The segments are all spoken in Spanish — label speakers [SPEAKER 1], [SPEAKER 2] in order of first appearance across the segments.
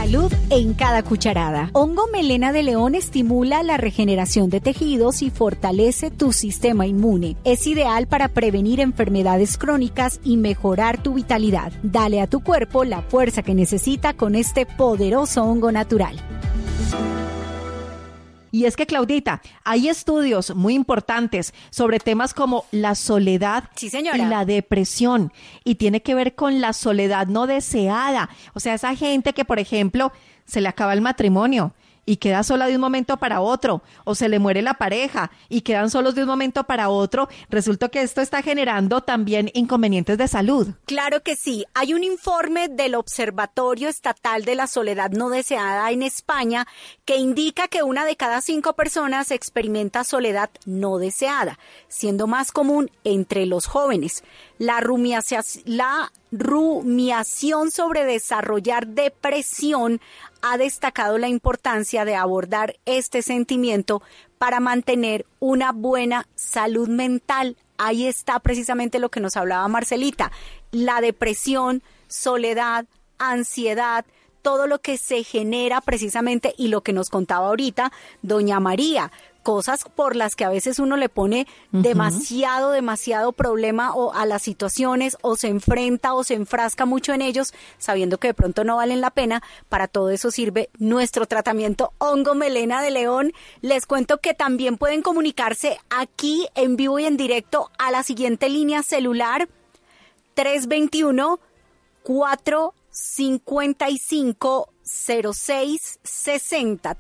[SPEAKER 1] Salud en cada cucharada. Hongo melena de león estimula la regeneración de tejidos y fortalece tu sistema inmune. Es ideal para prevenir enfermedades crónicas y mejorar tu vitalidad. Dale a tu cuerpo la fuerza que necesita con este poderoso hongo natural.
[SPEAKER 2] Y es que, Claudita, hay estudios muy importantes sobre temas como la soledad
[SPEAKER 1] Sí, señora.
[SPEAKER 2] y la depresión. Y tiene que ver con la soledad no deseada. O sea, esa gente que, por ejemplo, se le acaba el matrimonio y queda sola de un momento para otro, o se le muere la pareja y quedan solos de un momento para otro, resulta que esto está generando también inconvenientes de salud.
[SPEAKER 1] Claro que sí. Hay un informe del Observatorio Estatal de la Soledad No Deseada en España que indica que 1 de cada 5 personas experimenta soledad no deseada, siendo más común entre los jóvenes. La rumiación sobre desarrollar depresión ha destacado la importancia de abordar este sentimiento para mantener una buena salud mental. Ahí está precisamente lo que nos hablaba Marcelita, la depresión, soledad, ansiedad, todo lo que se genera precisamente y lo que nos contaba ahorita doña María, cosas por las que a veces uno le pone demasiado problema o a las situaciones o se enfrenta o se enfrasca mucho en ellos sabiendo que de pronto no valen la pena. Para todo eso sirve nuestro tratamiento hongo melena de león. Les cuento que también pueden comunicarse aquí en vivo y en directo a la siguiente línea celular 321-455-0660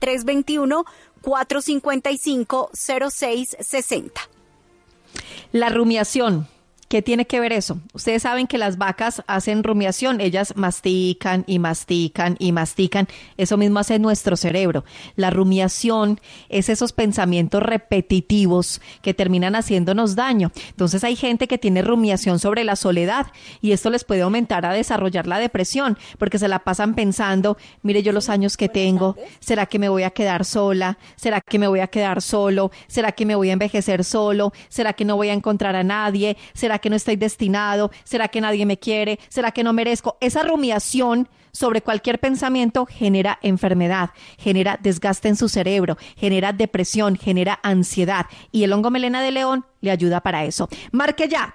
[SPEAKER 1] 321-455-0660.
[SPEAKER 2] La rumiación. ¿Qué tiene que ver eso? Ustedes saben que las vacas hacen rumiación, ellas mastican y mastican y mastican. Eso mismo hace nuestro cerebro. La rumiación es esos pensamientos repetitivos que terminan haciéndonos daño. Entonces hay gente que tiene rumiación sobre la soledad y esto les puede aumentar a desarrollar la depresión porque se la pasan pensando, mire yo los años que tengo, ¿será que me voy a quedar sola? ¿Será que me voy a quedar solo? ¿Será que me voy a envejecer solo? ¿Será que no voy a encontrar a nadie? ¿Será que no estoy destinado? ¿Será que nadie me quiere? ¿Será que no merezco? Esa rumiación sobre cualquier pensamiento genera enfermedad, genera desgaste en su cerebro, genera depresión, genera ansiedad. Y el hongo melena de león le ayuda para eso. Marque ya,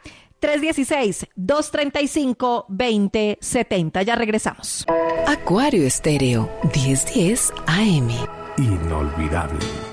[SPEAKER 2] 316-235-2070. Ya regresamos.
[SPEAKER 3] Acuario Estéreo, 1010 AM.
[SPEAKER 4] Inolvidable.